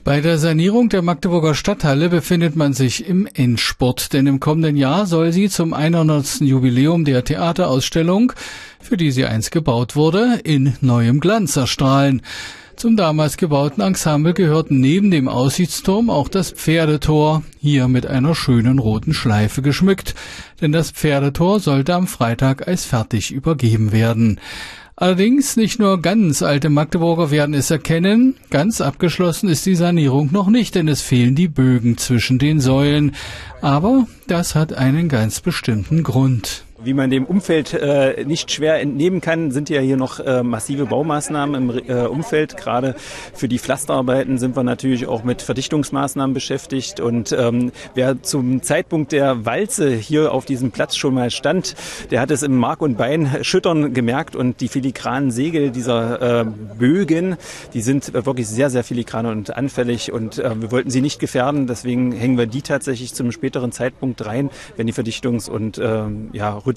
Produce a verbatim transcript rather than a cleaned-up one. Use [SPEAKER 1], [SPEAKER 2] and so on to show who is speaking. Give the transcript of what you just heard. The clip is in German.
[SPEAKER 1] Bei der Sanierung der Magdeburger Stadthalle befindet man sich im Endspurt, denn im kommenden Jahr soll sie zum hundertsten Jubiläum der Theaterausstellung, für die sie einst gebaut wurde, in neuem Glanz erstrahlen. Zum damals gebauten Ensemble gehört neben dem Aussichtsturm auch das Pferdetor, hier mit einer schönen roten Schleife geschmückt, denn das Pferdetor sollte am Freitag als fertig übergeben werden. Allerdings nicht nur ganz alte Magdeburger werden es erkennen, ganz abgeschlossen ist die Sanierung noch nicht, denn es fehlen die Bögen zwischen den Säulen. Aber das hat einen ganz bestimmten Grund.
[SPEAKER 2] Wie man dem Umfeld äh, nicht schwer entnehmen kann, sind ja hier noch äh, massive Baumaßnahmen im äh, Umfeld. Gerade für die Pflasterarbeiten sind wir natürlich auch mit Verdichtungsmaßnahmen beschäftigt. Und ähm, wer zum Zeitpunkt der Walze hier auf diesem Platz schon mal stand, der hat es im Mark und Bein schüttern gemerkt. Und die filigranen Segel dieser äh, Bögen, die sind äh, wirklich sehr, sehr filigran und anfällig. Und äh, wir wollten sie nicht gefährden. Deswegen hängen wir die tatsächlich zum späteren Zeitpunkt rein, wenn die Verdichtungs- und äh, ja,